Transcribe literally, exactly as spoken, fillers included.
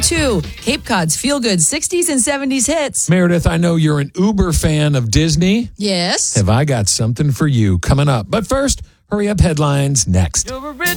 two, Cape Cod's feel-good sixties and seventies hits. Meredith, I know you're an uber fan of Disney. Yes. Have I got something for you coming up? But first, hurry up headlines next. You're a rich